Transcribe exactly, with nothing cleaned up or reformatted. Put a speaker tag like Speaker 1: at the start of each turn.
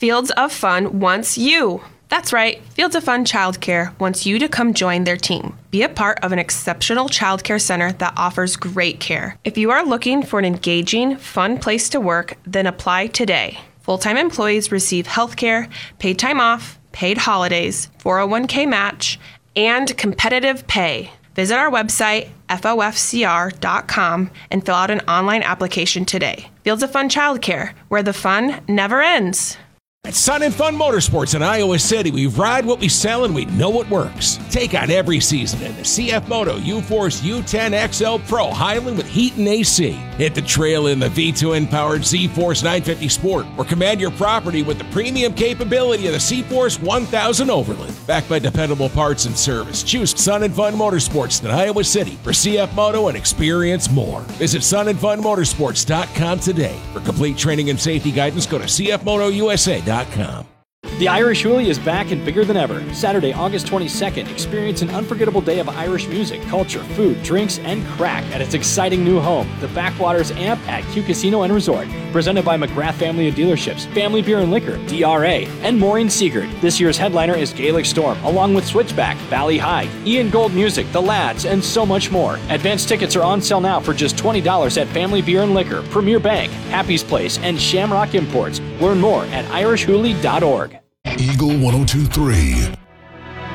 Speaker 1: Fields of Fun wants you. That's right, Fields of Fun Childcare wants you to come join their team. Be a part of an exceptional childcare center that offers great care. If you are looking for an engaging, fun place to work, then apply today. Full-time employees receive health care, paid time off, paid holidays, four oh one k match, and competitive pay. Visit our website, F O F C R dot com, and fill out an online application today. Fields of Fun Childcare, where the fun never ends.
Speaker 2: At Sun and Fun Motorsports in Iowa City, we ride what we sell and we know what works. Take on every season in the C F Moto U-Force U ten X L Pro Highland with heat and A C. Hit the trail in the V two N-powered Z-Force nine fifty Sport or command your property with the premium capability of the C-Force one thousand Overland. Backed by dependable parts and service, choose Sun and Fun Motorsports in Iowa City for C F Moto and experience more. Visit sun and fun motorsports dot com today. For complete training and safety guidance, go to C F Moto U S A dot com.
Speaker 3: The Irish Hoolie is back and bigger than ever. Saturday, August twenty-second, experience an unforgettable day of Irish music, culture, food, drinks, and crack at its exciting new home, the Backwaters Amp at Q Casino and Resort. Presented by McGrath Family of Dealerships, Family Beer and Liquor, D R A, and Maureen Siegert. This year's headliner is Gaelic Storm, along with Switchback, Valley High, Ian Gold Music, The Lads, and so much more. Advance tickets are on sale now for just twenty dollars at Family Beer and Liquor, Premier Bank, Happy's Place, and Shamrock Imports. Learn more at irish hoolie dot org.
Speaker 4: Eagle one oh two three.